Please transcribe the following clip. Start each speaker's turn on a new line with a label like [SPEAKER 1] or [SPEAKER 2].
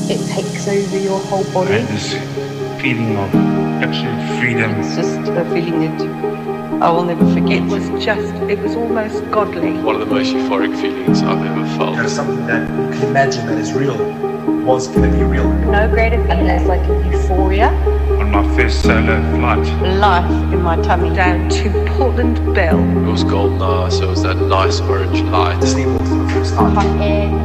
[SPEAKER 1] It takes over your whole body.
[SPEAKER 2] And this feeling of absolute freedom.
[SPEAKER 1] It's just a feeling that I will never forget. It was almost godly.
[SPEAKER 3] One of the most euphoric feelings I've ever felt.
[SPEAKER 4] There's something that you can imagine that is real was going to be real.
[SPEAKER 1] No greater feeling. It's like euphoria.
[SPEAKER 2] On my first solo flight.
[SPEAKER 1] Life in my tummy. Down to Portland Bell.
[SPEAKER 3] It was golden hour, so it was that nice orange light.
[SPEAKER 4] Disney World for the first time.
[SPEAKER 1] Hot air.